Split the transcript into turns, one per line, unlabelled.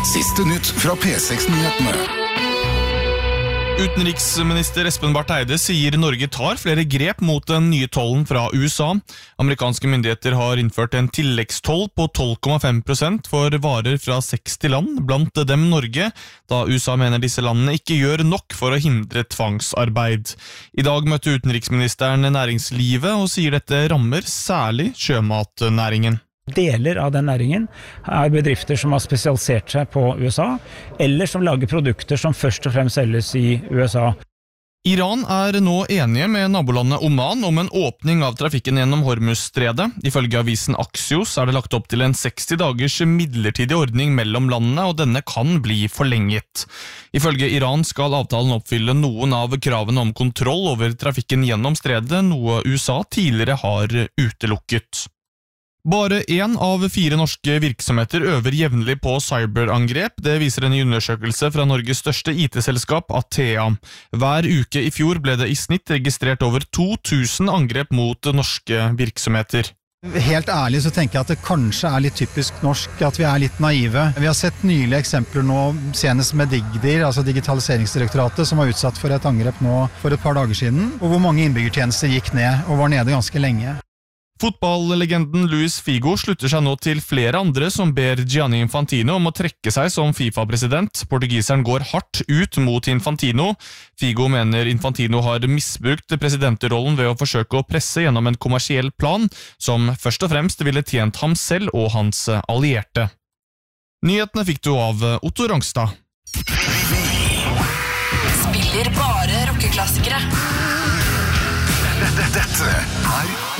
Siste nytt fra P6-nyhetene.
Utenriksminister Espen Barth Eide sier Norge tar flere grep mot den nye tollen fra USA. Amerikanske myndigheter har innført en tilleggstoll på 12,5% for varer fra 60 land, blant dem Norge, da USA mener disse landene ikke gjør nok for å hindre tvangsarbeid. I dag møtte utenriksministeren næringslivet og sier dette rammer særlig sjømatnæringen.
Deler av den næringen er bedrifter som har spesialisert seg på USA, eller som lager produkter som først og fremst selges i USA.
Iran er nå enige med nabolandet Oman om en åpning av trafikken gjennom Hormuzstredet. Ifølge avisen Axios er det lagt opp til en 60 dagers midlertidig ordning mellom landene, og denne kan bli forlenget. Ifølge Iran skal avtalen oppfylle noen av kravene om kontroll over trafikken gjennom stredet, noe USA tidligere har utelukket. Bare 1 av 4 norske virksomheter øver jevnlig på cyberangrep. Det viser en ny undersøkelse fra Norges største IT-selskap, Atea. Hver uke i fjor ble det i snitt registrert over 2000 angrep mot norske virksomheter.
Helt ærlig så tenker jeg at det kanskje er litt typisk norsk at vi er litt naive. Vi har sett nylige eksempler nå, senest med Digdir, altså Digitaliseringsdirektoratet, som var utsatt for et angrep nå for et par dager siden, og hvor mange innbyggertjenester gikk ned og var nede ganske lenge.
Fotballlegenden Luis Figo slutter seg nå til flere andre som ber Gianni Infantino om å trekke seg som FIFA-president. Portugiseren går hardt ut mot Infantino. Figo mener Infantino har misbrukt presidentrollen ved å forsøke å presse gjennom en kommersiell plan, som først og fremst ville tjent ham selv og hans allierte. Nyhetene fikk du av Otto Rangstad.
Spiller bare rockeklassikere.
Dette er